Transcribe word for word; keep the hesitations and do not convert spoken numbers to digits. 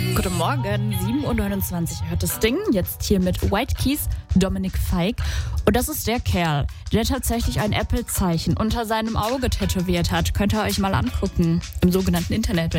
Guten Morgen, sieben Uhr neunundzwanzig hört das Ding. Jetzt hier mit White Keys, Dominic Fike. Und das ist der Kerl, der tatsächlich ein Apple-Zeichen unter seinem Auge tätowiert hat. Könnt ihr euch mal angucken. Im sogenannten Internet.